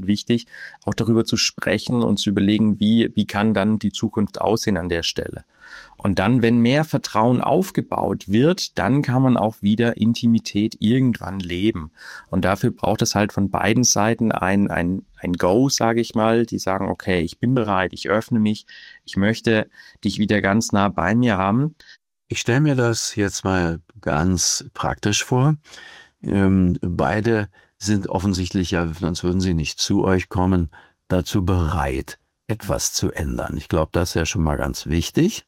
wichtig, auch darüber zu sprechen und zu überlegen, wie kann dann die Zukunft aussehen an der Stelle. Und dann, wenn mehr Vertrauen aufgebaut wird, dann kann man auch wieder Intimität irgendwann leben. Und dafür braucht es halt von beiden Seiten ein Go, sage ich mal, die sagen, okay, ich bin bereit, ich öffne mich, ich möchte dich wieder ganz nah bei mir haben. Ich stelle mir das jetzt mal ganz praktisch vor. Beide sind offensichtlich, ja, sonst würden sie nicht zu euch kommen, dazu bereit, etwas zu ändern. Ich glaube, das ist ja schon mal ganz wichtig.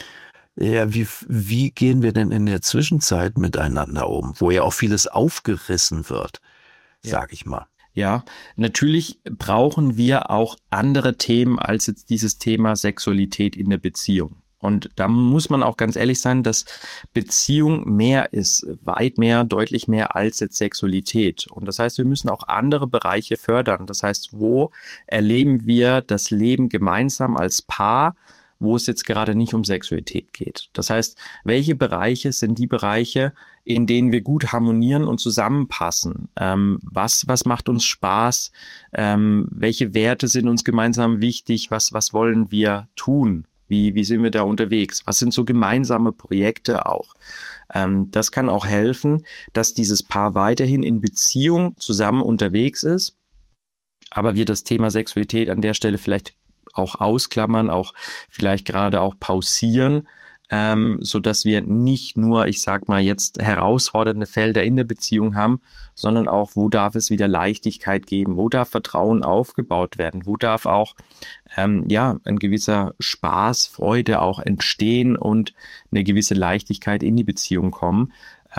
Ja, wie gehen wir denn in der Zwischenzeit miteinander um, wo ja auch vieles aufgerissen wird, Ja. sag ich mal. Ja, natürlich brauchen wir auch andere Themen als jetzt dieses Thema Sexualität in der Beziehung. Und da muss man auch ganz ehrlich sein, dass Beziehung mehr ist, weit mehr, deutlich mehr als jetzt Sexualität. Und das heißt, wir müssen auch andere Bereiche fördern. Das heißt, wo erleben wir das Leben gemeinsam als Paar, wo es jetzt gerade nicht um Sexualität geht? Das heißt, welche Bereiche sind die Bereiche, in denen wir gut harmonieren und zusammenpassen? Was macht uns Spaß? Welche Werte sind uns gemeinsam wichtig? Was wollen wir tun? Wie sind wir da unterwegs? Was sind so gemeinsame Projekte auch? Das kann auch helfen, dass dieses Paar weiterhin in Beziehung zusammen unterwegs ist, aber wir das Thema Sexualität an der Stelle vielleicht auch ausklammern, auch vielleicht gerade auch pausieren, so dass wir nicht nur, ich sag mal jetzt, herausfordernde Felder in der Beziehung haben, sondern auch, wo darf es wieder Leichtigkeit geben, wo darf Vertrauen aufgebaut werden, wo darf auch ein gewisser Spaß, Freude auch entstehen und eine gewisse Leichtigkeit in die Beziehung kommen,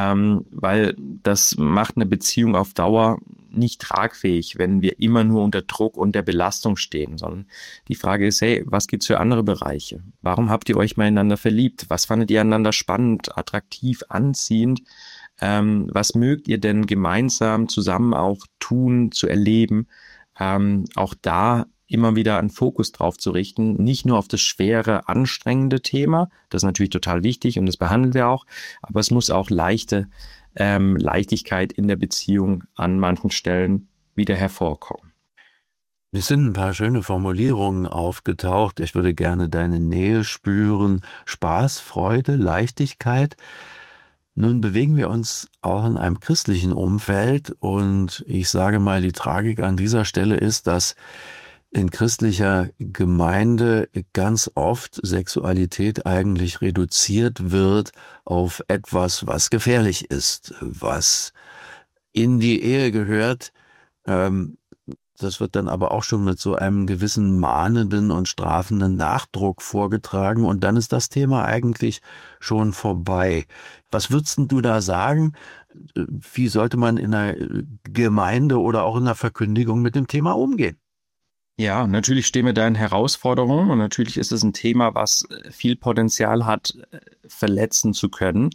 weil das macht eine Beziehung auf Dauer nicht tragfähig, wenn wir immer nur unter Druck und der Belastung stehen, sondern die Frage ist, hey, was gibt's für andere Bereiche? Warum habt ihr euch mal ineinander verliebt? Was fandet ihr einander spannend, attraktiv, anziehend? Was mögt ihr denn gemeinsam zusammen auch tun, zu erleben? Auch da immer wieder einen Fokus drauf zu richten, nicht nur auf das schwere, anstrengende Thema, das ist natürlich total wichtig und das behandeln wir auch, aber es muss auch Leichtigkeit in der Beziehung an manchen Stellen wieder hervorkommen. Es sind ein paar schöne Formulierungen aufgetaucht. Ich würde gerne deine Nähe spüren. Spaß, Freude, Leichtigkeit. Nun bewegen wir uns auch in einem christlichen Umfeld und ich sage mal, die Tragik an dieser Stelle ist, dass in christlicher Gemeinde ganz oft Sexualität eigentlich reduziert wird auf etwas, was gefährlich ist, was in die Ehe gehört. Das wird dann aber auch schon mit so einem gewissen mahnenden und strafenden Nachdruck vorgetragen und dann ist das Thema eigentlich schon vorbei. Was würdest denn du da sagen? Wie sollte man in einer Gemeinde oder auch in einer Verkündigung mit dem Thema umgehen? Ja, natürlich stehen wir da in Herausforderungen und natürlich ist es ein Thema, was viel Potenzial hat, verletzen zu können.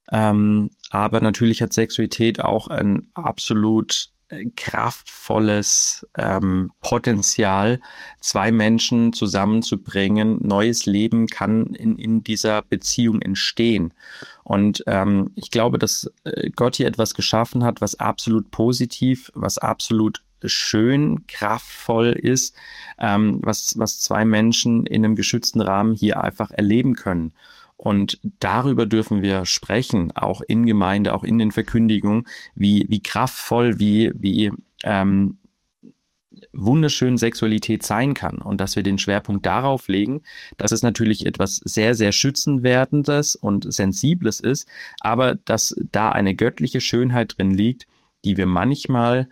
Aber natürlich hat Sexualität auch ein absolut kraftvolles Potenzial, zwei Menschen zusammenzubringen. Neues Leben kann in dieser Beziehung entstehen. Und ich glaube, dass Gott hier etwas geschaffen hat, was absolut positiv, was absolut schön, kraftvoll ist, was zwei Menschen in einem geschützten Rahmen hier einfach erleben können. Und darüber dürfen wir sprechen, auch in Gemeinde, auch in den Verkündigungen, wie kraftvoll, wie wunderschön Sexualität sein kann und dass wir den Schwerpunkt darauf legen, dass es natürlich etwas sehr, sehr Schützenwertendes und Sensibles ist, aber dass da eine göttliche Schönheit drin liegt, die wir manchmal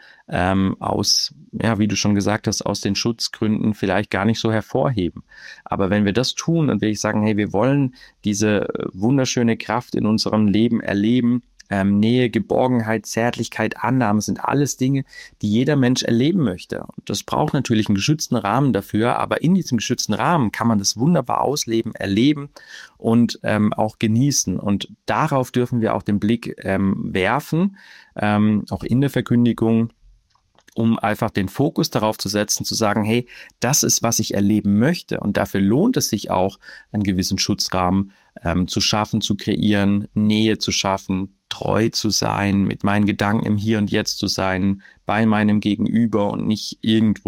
wie du schon gesagt hast, aus den Schutzgründen vielleicht gar nicht so hervorheben. Aber wenn wir das tun und wirklich sagen, hey, wir wollen diese wunderschöne Kraft in unserem Leben erleben, Nähe, Geborgenheit, Zärtlichkeit, Annahme sind alles Dinge, die jeder Mensch erleben möchte. Und das braucht natürlich einen geschützten Rahmen dafür, aber in diesem geschützten Rahmen kann man das wunderbar ausleben, erleben und auch genießen. Und darauf dürfen wir auch den Blick werfen, auch in der Verkündigung, um einfach den Fokus darauf zu setzen, zu sagen, hey, das ist, was ich erleben möchte. Und dafür lohnt es sich auch, einen gewissen Schutzrahmen zu schaffen, zu kreieren, Nähe zu schaffen, treu zu sein, mit meinen Gedanken im Hier und Jetzt zu sein, bei meinem Gegenüber und nicht irgendwo